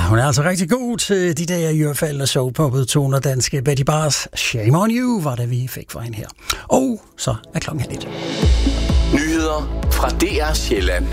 hun er altså rigtig god til de der i hvert fald soulpoppet toner. Danske Betty Bars Shame on You var det, vi fik for hende her. Og så er klokken 1. Nyheder fra DR Sjælland.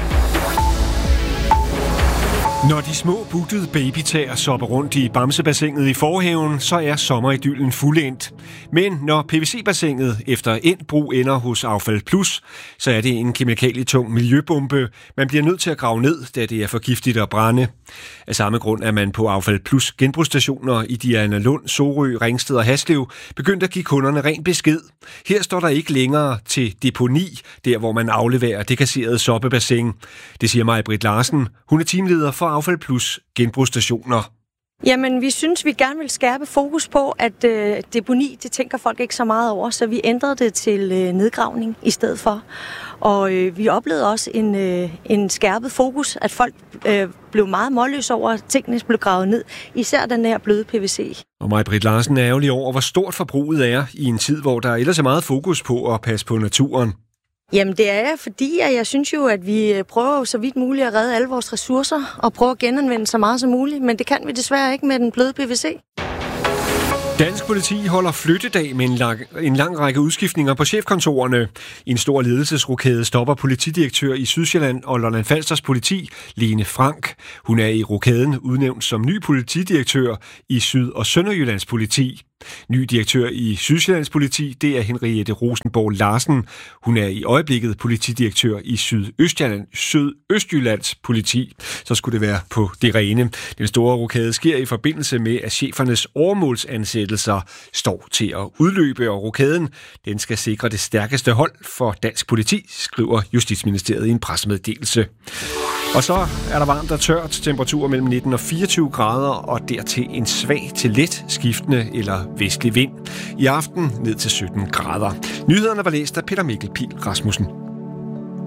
Når de små buttede babytæer sopper rundt i Bamsebassinet i forhaven, så er sommeridyllen fuldendt. Men når PVC-bassinet efter endt brug ender hos Affald Plus, så er det en kemikalietung miljøbombe. Man bliver nødt til at grave ned, da det er for giftigt at brænde. Af samme grund er man på Affald Plus genbrugsstationer i Dianalund, Sorø, Ringsted og Haslev begyndt at give kunderne ren besked. Her står der ikke længere til deponi, der hvor man afleverer det kasserede soppebassin. Det siger Maj-Britt Larsen. Hun er teamleder for Affald Plus genbrugsstationer. Jamen, vi synes, vi gerne vil skærpe fokus på, at deponi, det tænker folk ikke så meget over, så vi ændrede det til nedgravning i stedet for. Og vi oplevede også en skærpet fokus, at folk blev meget målløse over, at tingene blev gravet ned, især den her bløde PVC. Og Maj-Britt Larsen er ærgerlig over, hvor stort forbruget er i en tid, hvor der ellers er meget fokus på at passe på naturen. Jamen det er jeg, fordi jeg synes jo, at vi prøver så vidt muligt at redde alle vores ressourcer og prøve at genanvende så meget som muligt, men det kan vi desværre ikke med den bløde PVC. Dansk politi holder flyttedag med en lang række udskiftninger på chefkontorerne. I en stor ledelsesrokade stopper politidirektør i Sydsjælland og Lolland-Falsters politi, Lene Frank. Hun er i rokaden udnævnt som ny politidirektør i Syd- og Sønderjyllands politi. Ny direktør i Sydsjællands politi, det er Henriette Rosenborg Larsen. Hun er i øjeblikket politidirektør i Sydøstjyllands politi. Så skulle det være på det rene. Den store rokade sker i forbindelse med, at chefernes åremålsansættelser står til at udløbe, og rokaden den skal sikre det stærkeste hold for dansk politi, skriver Justitsministeriet i en pressemeddelelse. Og så er der varmt og tørt, temperaturer mellem 19 og 24 grader, og dertil en svag til let skiftende eller vestlig vind. I aften ned til 17 grader. Nyhederne var læst af Peter Mikkel Pihl Rasmussen.